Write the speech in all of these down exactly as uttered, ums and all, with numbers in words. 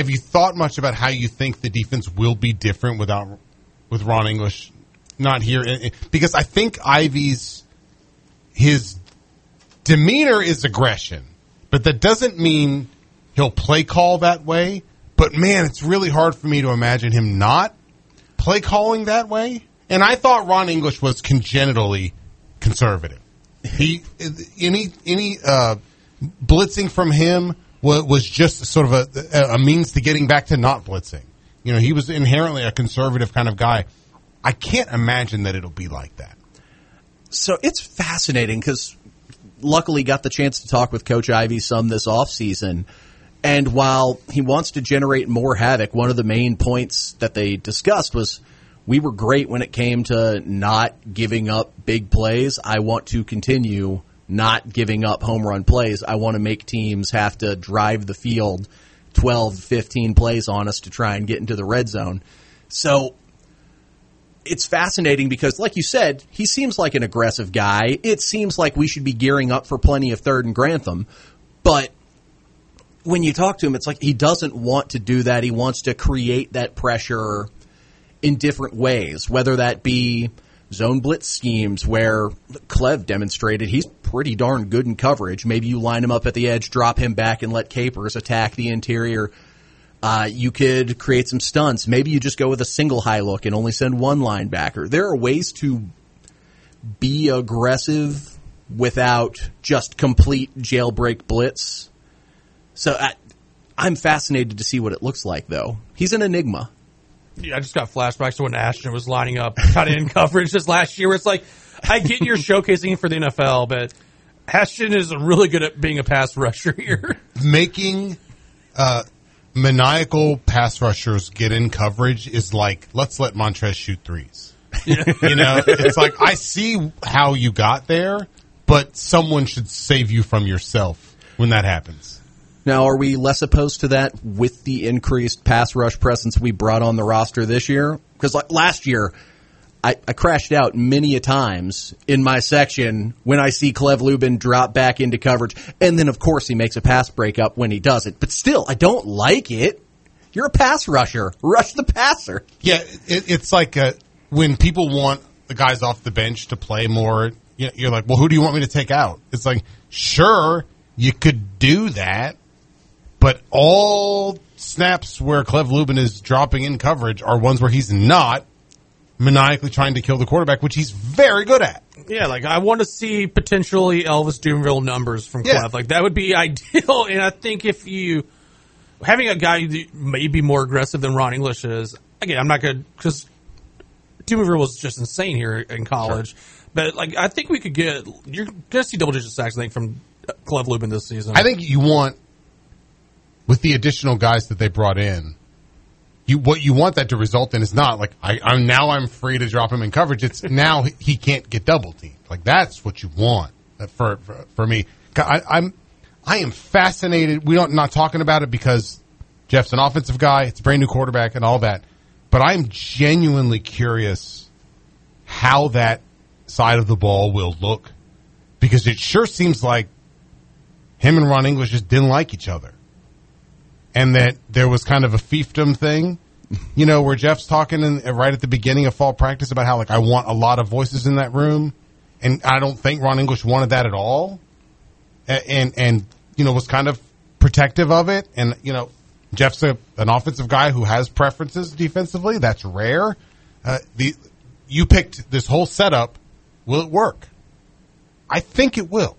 have you thought much about how you think the defense will be different without with Ron English not here? Because I think Ivy's his demeanor is aggression, but that doesn't mean he'll play call that way. But man, it's really hard for me to imagine him not play calling that way. And I thought Ron English was congenitally conservative. He any any uh, blitzing from him was, was just sort of a, a means to getting back to not blitzing. You know, he was inherently a conservative kind of guy. I can't imagine that it'll be like that. So it's fascinating because luckily got the chance to talk with Coach Ivy some this offseason. And while he wants to generate more havoc, one of the main points that they discussed was we were great when it came to not giving up big plays. I want to continue not giving up home run plays. I want to make teams have to drive the field twelve, fifteen plays on us to try and get into the red zone. So it's fascinating because, like you said, he seems like an aggressive guy. It seems like we should be gearing up for plenty of third and Grantham. But when you talk to him, it's like he doesn't want to do that. He wants to create that pressure in different ways, whether that be zone blitz schemes where Clev demonstrated he's pretty darn good in coverage. Maybe you line him up at the edge, drop him back, and let Capers attack the interior. Uh, you could create some stunts. Maybe you just go with a single high look and only send one linebacker. There are ways to be aggressive without just complete jailbreak blitz. So I, I'm fascinated to see what it looks like, though. He's an enigma. Yeah, I just got flashbacks to when Ashton was lining up cut in coverage this last year. Where it's like, I get you're showcasing for the N F L, but Ashton is really good at being a pass rusher here. Making uh, maniacal pass rushers get in coverage is like, let's let Montrez shoot threes. Yeah. You know, it's like, I see how you got there, but someone should save you from yourself when that happens. Now, are we less opposed to that with the increased pass rush presence we brought on the roster this year? Because like last year, I, I crashed out many a times in my section when I see Clev Lubin drop back into coverage. And then, of course, he makes a pass breakup when he does it. But still, I don't like it. You're a pass rusher. Rush the passer. Yeah, it, it's like uh, when people want the guys off the bench to play more, you're like, well, who do you want me to take out? It's like, sure, you could do that. But all snaps where Clev Lubin is dropping in coverage are ones where he's not maniacally trying to kill the quarterback, which he's very good at. Yeah, like I want to see potentially Elvis Doomville numbers from Clev. Yeah. Like that would be ideal. And I think if you having a guy who may be more aggressive than Ron English is, again, I'm not going to because Doomville was just insane here in college. Sure. But like I think we could get you're going to see double digit sacks. I think from Clev Lubin this season. I think you want. With the additional guys that they brought in, you what you want that to result in is not like I, I'm now I'm free to drop him in coverage. It's now he can't get double teamed. Like that's what you want for for, for me. I, I'm I am fascinated. We don't not talking about it because Jeff's an offensive guy. It's a brand new quarterback and all that. But I'm genuinely curious how that side of the ball will look because it sure seems like him and Ron English just didn't like each other. And that there was kind of a fiefdom thing, you know, where Jeff's talking in, right at the beginning of fall practice about how, like, I want a lot of voices in that room. And I don't think Ron English wanted that at all. And, and, and you know, was kind of protective of it. And, you know, Jeff's a, an offensive guy who has preferences defensively. That's rare. Uh, the you picked this whole setup. Will it work? I think it will.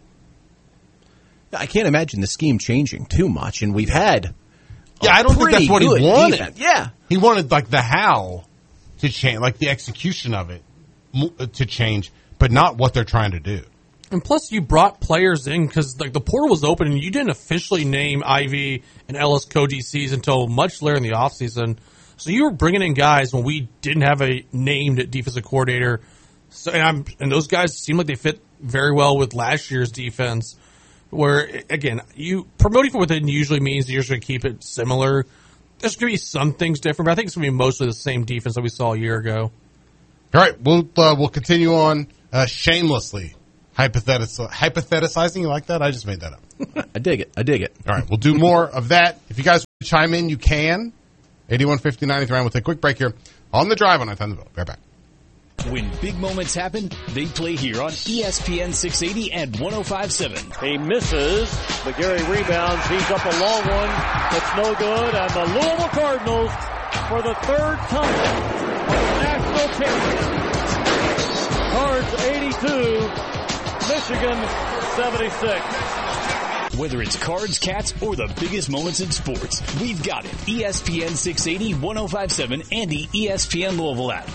I can't imagine the scheme changing too much. And we've had... Yeah, I don't think that's what he wanted. Defense. Yeah. He wanted, like, the how to change, like, the execution of it to change, but not what they're trying to do. And plus, you brought players in because, like, the portal was open, and you didn't officially name Ivy and Ellis co-D Cs until much later in the offseason. So you were bringing in guys when we didn't have a named defensive coordinator. So, and, I'm, and those guys seem like they fit very well with last year's defense. Where, again, you promoting from within usually means you're just going to keep it similar. There's going to be some things different, but I think it's going to be mostly the same defense that we saw a year ago. All right, we'll uh, we'll continue on uh, shamelessly hypothetic- hypotheticizing. You like that? I just made that up. I dig it. I dig it. All right, we'll do more of that. If you guys chime in, you can. eighty-one fifty ninety-three. We'll take a quick break here on The Drive on I ten The Bill. Right back. When big moments happen, they play here on E S P N six eighty and one oh five point seven. He misses. McGarry rebounds. He's up a long one. It's no good. And the Louisville Cardinals, for the third time, are national champions. Cards eighty-two, Michigan seventy-six. Whether it's Cards, Cats, or the biggest moments in sports, we've got it. E S P N six eighty, one oh five point seven, and the E S P N Louisville app.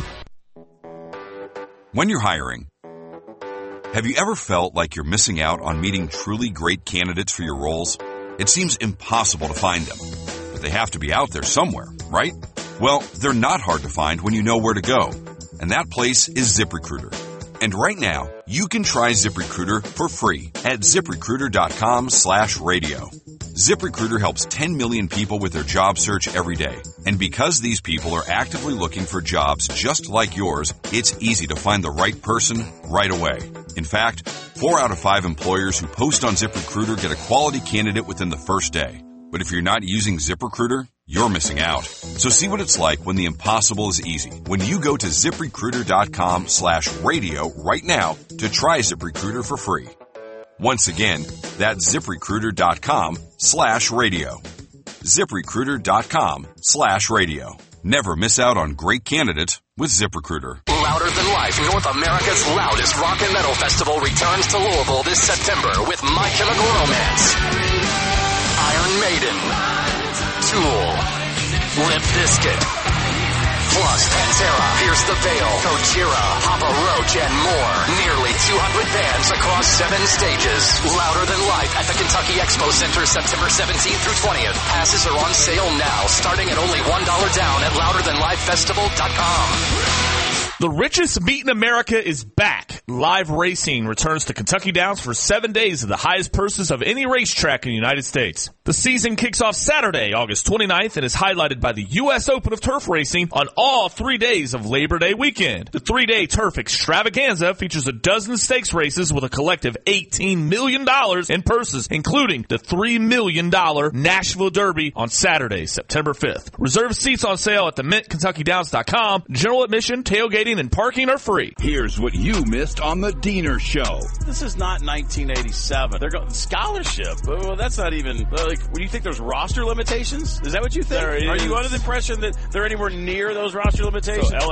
When you're hiring, have you ever felt like you're missing out on meeting truly great candidates for your roles? It seems impossible to find them, but they have to be out there somewhere, right? Well, they're not hard to find when you know where to go, and that place is ZipRecruiter. And right now, you can try ZipRecruiter for free at ZipRecruiter.com slash radio. ZipRecruiter helps ten million people with their job search every day. And because these people are actively looking for jobs just like yours, it's easy to find the right person right away. In fact, four out of five employers who post on ZipRecruiter get a quality candidate within the first day. But if you're not using ZipRecruiter, you're missing out. So see what it's like when the impossible is easy. When you go to ZipRecruiter.com slash radio right now to try ZipRecruiter for free. Once again, that's ZipRecruiter.com slash radio. ZipRecruiter.com slash radio. Never miss out on great candidates with ZipRecruiter. Louder Than Life, North America's loudest rock and metal festival, returns to Louisville this September with My Chemical Romance, Iron Maiden, Tool, Limp Bizkit, plus Pantera, Pierce the Veil, Gojira, Papa Roach, and more. Nearly two hundred bands across seven stages. Louder Than Life at the Kentucky Expo Center, September seventeenth through twentieth. Passes are on sale now, starting at only one dollar down at louder than life festival dot com. The richest meet in America is back. Live Racing returns to Kentucky Downs for seven days of the highest purses of any racetrack in the United States. The season kicks off Saturday, August twenty-ninth, and is highlighted by the U S Open of Turf Racing on all three days of Labor Day weekend. The three-day Turf Extravaganza features a dozen stakes races with a collective eighteen million dollars in purses, including the three million dollars Nashville Derby on Saturday, September fifth. Reserve seats on sale at the mint kentucky downs dot com. General admission, tailgating, and parking are free. Here's what you missed on the Diener Show. This is not nineteen eighty-seven. They're going scholarship. Well, that's not even like. Do you think there's roster limitations? Is that what you think? Are you under the impression that they're anywhere near those roster limitations? So